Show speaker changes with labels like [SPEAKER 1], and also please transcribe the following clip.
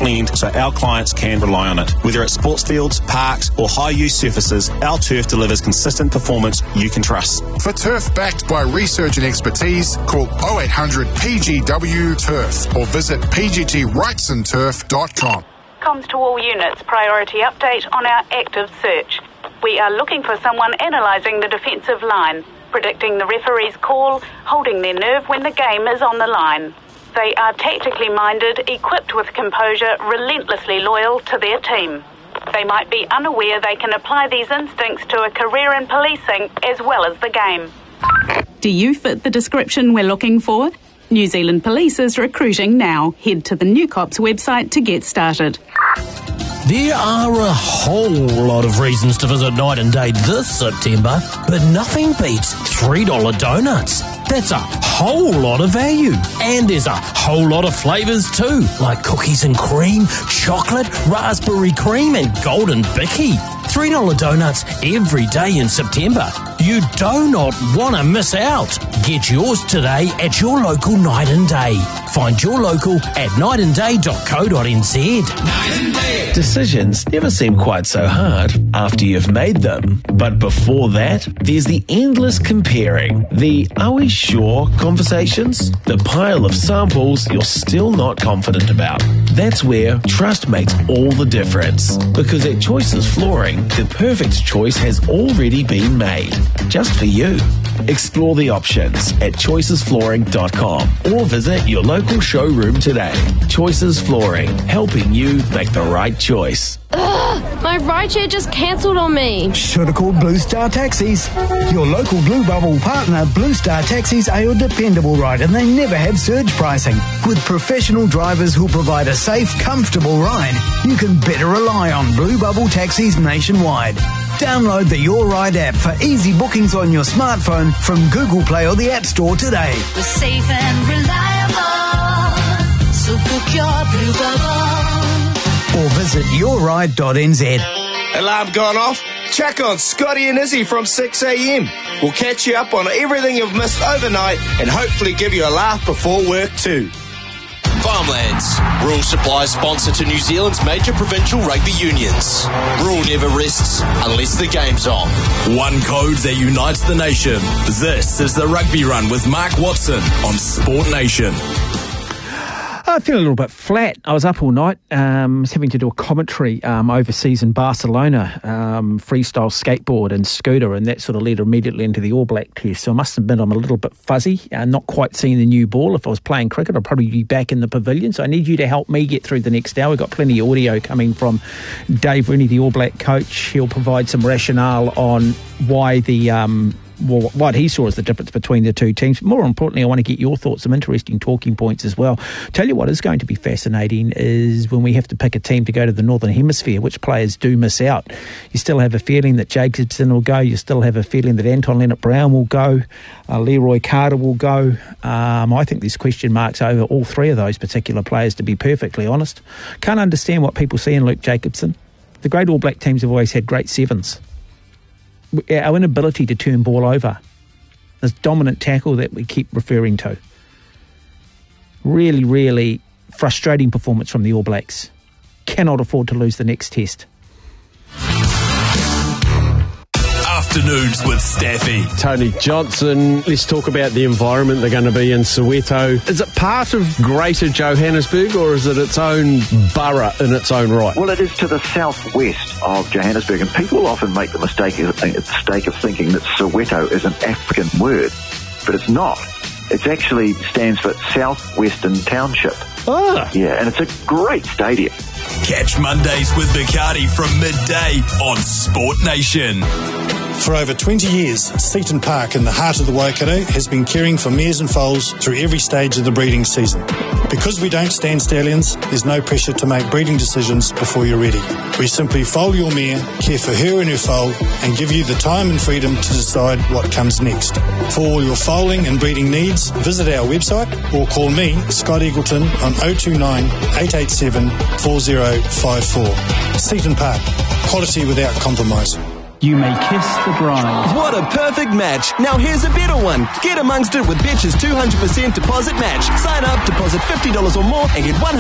[SPEAKER 1] blend so our clients can rely on it. Whether it's sports fields, parks or high-use surfaces, our turf delivers consistent performance you can trust.
[SPEAKER 2] For turf backed by research and expertise, call 0800 PGW Turf or visit pgtwrightsonturf.com.
[SPEAKER 3] Comms to all units, priority update on our active search. We are looking for someone analysing the defensive line, predicting the referee's call, holding their nerve when the game is on the line. They are tactically minded, equipped with composure, relentlessly loyal to their team. They might be unaware they can apply these instincts to a career in policing as well as the game.
[SPEAKER 4] Do you fit the description we're looking for? New Zealand Police is recruiting now. Head to the New Cops website to get started.
[SPEAKER 5] There are a whole lot of reasons to visit Night and Day this September, but nothing beats $3 donuts. That's a whole lot of value. And there's a whole lot of flavours too, like cookies and cream, chocolate, raspberry cream and golden bicky. $3 donuts every day in September. You do not want to miss out. Get yours today at your local Night and Day. Find your local at nightandday.co.nz.
[SPEAKER 6] Night and Day.
[SPEAKER 7] Decisions never seem quite so hard after you've made them. But before that, there's the endless comparing, the are we sure conversations, the pile of samples you're still not confident about. That's where trust makes all the difference. Because at Choices Flooring, the perfect choice has already been made. Just for you. Explore the options at choicesflooring.com or visit your local showroom today. Choices Flooring, helping you make the right choice.
[SPEAKER 8] Ugh, my rideshare just cancelled on me.
[SPEAKER 9] Should have called Blue Star Taxis. Your local Blue Bubble partner, Blue Star Taxis, are your dependable ride and they never have surge pricing. With professional drivers who provide a safe, comfortable ride, you can better rely on Blue Bubble Taxis nationwide. Download the Your Ride app for easy bookings on your smartphone from Google Play or the App Store today.
[SPEAKER 10] We're safe and reliable, so book your Blue Bubble.
[SPEAKER 9] Or visit yourride.nz.
[SPEAKER 11] Alarm gone off? Check on Scotty and Izzy from 6 a.m. We'll catch you up on everything you've missed overnight and hopefully give you a laugh before work too.
[SPEAKER 12] Farmlands, rural supply sponsor to New Zealand's major provincial rugby unions. Rural never rests unless the game's on.
[SPEAKER 13] One code that unites the nation. This is the Rugby Run with Mark Watson on Sport Nation.
[SPEAKER 14] I feel a little bit flat. I was up all night, was having to do a commentary overseas in Barcelona, freestyle skateboard and scooter, and that sort of led immediately into the All Black test. So I must admit I'm a little bit fuzzy, not quite seeing the new ball. If I was playing cricket, I'd probably be back in the pavilion. So I need you to help me get through the next hour. We've got plenty of audio coming from Dave Rooney, the All Black coach. He'll provide some rationale on why what he saw as the difference between the two teams. More importantly, I want to get your thoughts, some interesting talking points as well. Tell you what is going to be fascinating is when we have to pick a team to go to the Northern Hemisphere, which players do miss out. You still have a feeling that Jacobson will go. You still have a feeling that Anton Leonard-Brown will go. Leroy Carter will go. I think there's question marks over all three of those particular players, to be perfectly honest. Can't understand what people see in Luke Jacobson. The great All Black teams have always had great sevens. Our inability to turn ball over, this dominant tackle that we keep referring to. Really, really frustrating performance from the All Blacks. Cannot afford to lose the next test.
[SPEAKER 13] Afternoons with Staffy.
[SPEAKER 15] Tony Johnson, let's talk about the environment they're going to be in Soweto. Is it part of Greater Johannesburg or is it its own borough in its own right?
[SPEAKER 16] Well, it is to the southwest of Johannesburg, and people often make the mistake of thinking that Soweto is an African word, but it's not. It actually stands for Southwestern Township.
[SPEAKER 15] Ah.
[SPEAKER 16] Yeah, and it's a great stadium.
[SPEAKER 13] Catch Mondays with Bacardi from midday on Sport Nation.
[SPEAKER 17] For over 20 years, Seaton Park in the heart of the Waikato has been caring for mares and foals through every stage of the breeding season. Because we don't stand stallions, there's no pressure to make breeding decisions before you're ready. We simply foal your mare, care for her and her foal, and give you the time and freedom to decide what comes next. For all your foaling and breeding needs, visit our website or call me, Scott Eagleton, on 029 887 4054. Seaton Park, quality without compromise.
[SPEAKER 18] You may kiss the bride.
[SPEAKER 19] What a perfect match. Now here's a better one. Get amongst it with Betch's 200% deposit match. Sign up, deposit $50 or more and get $100